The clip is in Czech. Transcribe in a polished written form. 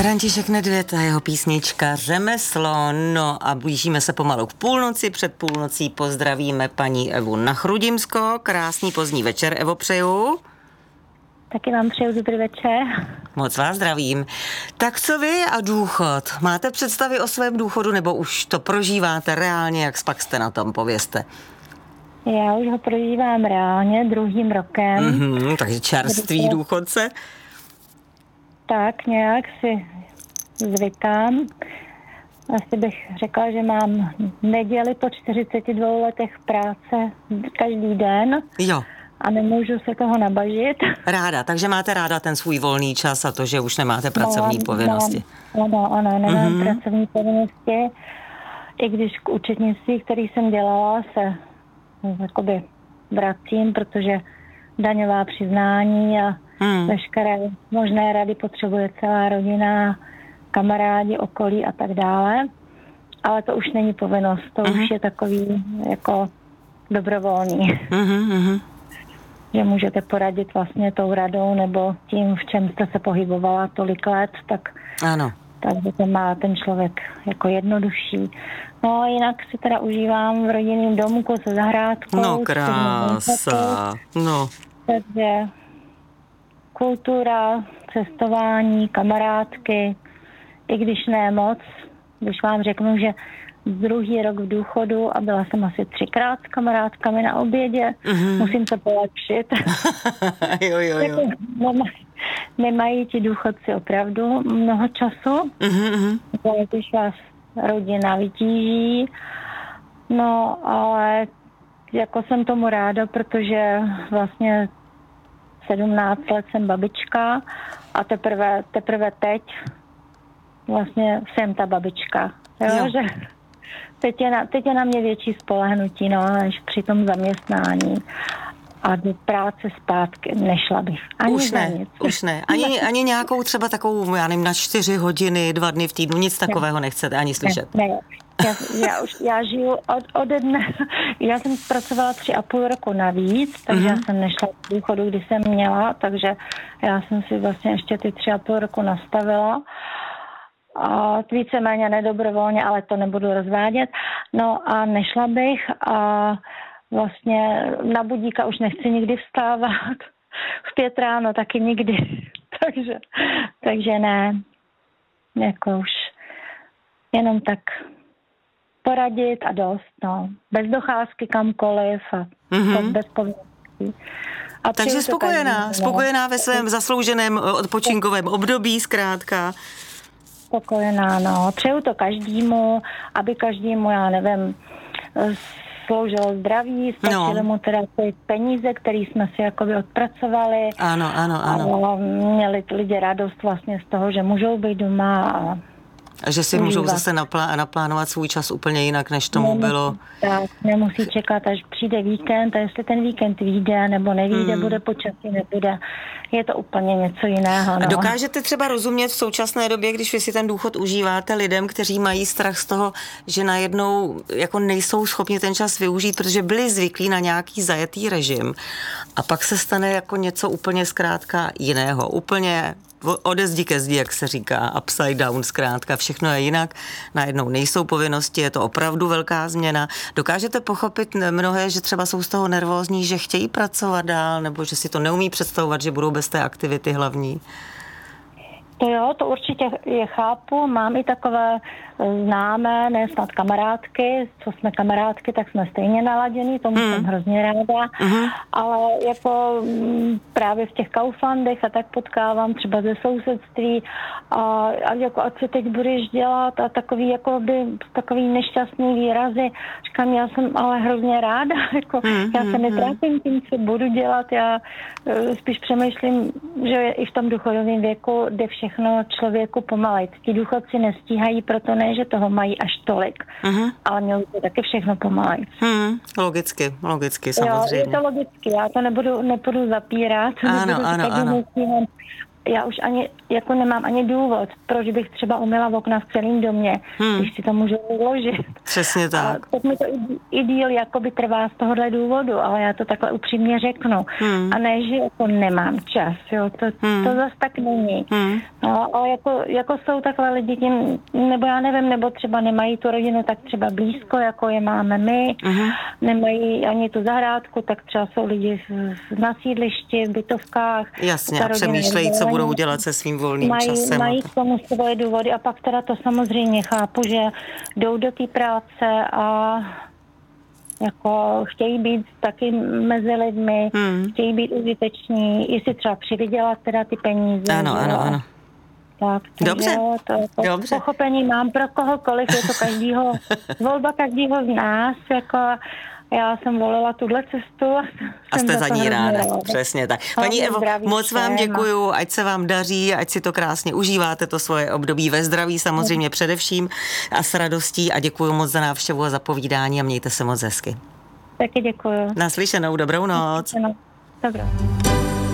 František Nedvěd a jeho písnička Řemeslo. No a blížíme se pomalu k půlnoci. Před půlnocí pozdravíme paní Evu Nachrudimsko. Krásný pozdní večer, Evo, přeju. Taky vám přeju dobrý večer. Moc vás zdravím. Tak co vy a důchod? Máte představy o svém důchodu, nebo už to prožíváte reálně? Jak pak jste na tom, povězte? Já už ho prožívám reálně druhým rokem. Takže čerstvý důchodce? Tak nějak si zvykám. Asi bych řekla, že mám neděli po 42 letech práce každý den. Jo. A nemůžu se toho nabažit. Ráda, takže máte ráda ten svůj volný čas a to, že už nemáte pracovní povinnosti. Ano, nemám pracovní povinnosti. I když k účetnictví, který jsem dělala, se jakoby vracím, protože daňová přiznání a veškeré možné rady potřebuje celá rodina, kamarádi, okolí a tak dále. Ale to už není povinnost, to už je takový jako dobrovolný. Že můžete poradit vlastně tou radou nebo tím, v čem jste se pohybovala tolik let, tak ano. Takže to má ten člověk jako jednodušší. No a jinak si teda užívám v rodinném domku se zahrádkou. No krása, no. Takže kultura, cestování, kamarádky, i když ne moc, když vám řeknu, že druhý rok v důchodu a byla jsem asi 3krát s kamarádkami na obědě. Musím se polepšit. jo. Nemají ti důchodci opravdu mnoho času. Když vás rodina vytíží. No, ale jako jsem tomu ráda, protože vlastně 17 let jsem babička a teprve teď vlastně jsem ta babička. Jo. Že teď je na mě větší spolehnutí, než při tom zaměstnání. A do práce zpátky nešla bych. Už ne. Ani nějakou třeba takovou, já nevím, na 4 hodiny, 2 dny v týdnu, nic takového nechcete ani slyšet. Ne. Já žiju ode dne, já jsem pracovala 3,5 roku navíc, takže já jsem nešla v důchodu, když jsem měla, takže já jsem si vlastně ještě ty 3,5 roku nastavila. A víceméně nedobrovolně, ale to nebudu rozvádět. No a nešla bych a vlastně na budíka už nechci nikdy vstávat. V 5 ráno taky nikdy. takže ne. Jako už jenom tak poradit a dost, no. Bez docházky kamkoliv a bez povinností. Takže spokojená ve svém zaslouženém odpočinkovém období zkrátka. Spokojená, no. Přeju to každému, aby každému, já nevím, sloužilo zdraví, stačily mu teda ty peníze, které jsme si jakoby odpracovali. Ano. A měli lidi radost vlastně z toho, že můžou být doma a že si můžou zase naplánovat svůj čas úplně jinak, než tomu bylo. Tak, nemusí čekat, až přijde víkend a jestli ten víkend vyjde nebo nevyjde, bude počasí, nebude. Je to úplně něco jiného. No. A dokážete třeba rozumět v současné době, když vy si ten důchod užíváte lidem, kteří mají strach z toho, že najednou jako nejsou schopni ten čas využít, protože byli zvyklí na nějaký zajetý režim a pak se stane jako něco úplně zkrátka jiného, úplně ode zdi ke zdi, jak se říká, upside down zkrátka, všechno je jinak, najednou nejsou povinnosti, je to opravdu velká změna. Dokážete pochopit mnohé, že třeba jsou z toho nervózní, že chtějí pracovat dál, nebo že si to neumí představovat, že budou bez té aktivity hlavní? To jo, to určitě je chápu. Mám i takové známé, ne snad kamarádky, co jsme kamarádky, tak jsme stejně naladění, tomu jsem hrozně ráda, ale jako právě v těch Kauflandech a tak potkávám třeba ze sousedství a jako ať si teď budeš dělat a takový nešťastný výrazy. Říkám, já jsem ale hrozně ráda, jako já se netrápím tím, co budu dělat, já spíš přemýšlím, že i v tom důchodovém věku jde všechno člověku pomalej. Ti důchodci nestíhají, proto ne, že toho mají až tolik. Ale mělo to taky všechno pomalej. Logicky, samozřejmě. Jo, je to logicky, já to nebudu zapírat. Ano. Já už ani, nemám ani důvod, proč bych třeba umyla okna v celém domě, když si to můžu uložit. Přesně tak. Tak mi to i díl jakoby trvá z tohohle důvodu, ale já to takhle upřímně řeknu. A ne, že jako nemám čas, jo, to zase tak není. No, ale jako jsou takhle lidi tím, nebo já nevím, nebo třeba nemají tu rodinu tak třeba blízko, jako je máme my, nemají ani tu zahrádku, tak třeba jsou lidi na sídlišti, v bytovkách. Jasně, a přemýšlejí, co budou dělat se svým volným časem. Mají k tomu svoje důvody a pak teda to samozřejmě chápu, že jdou do té práce a jako chtějí být taky mezi lidmi, chtějí být užiteční, i si třeba přivydělat teda ty peníze. Ano. Tak, Dobře. Dobře. Pochopení mám pro kohokoliv, je to volba každýho z nás, jako já jsem volila tuhle cestu a jste za ní ráda. Přesně tak. Paní Evo, moc vám děkuju, ať se vám daří, ať si to krásně užíváte, to svoje období ve zdraví samozřejmě především a s radostí a děkuju moc za návštěvu a za povídání a mějte se moc hezky. Taky děkuju. Naslyšenou, dobrou noc. Dobrou.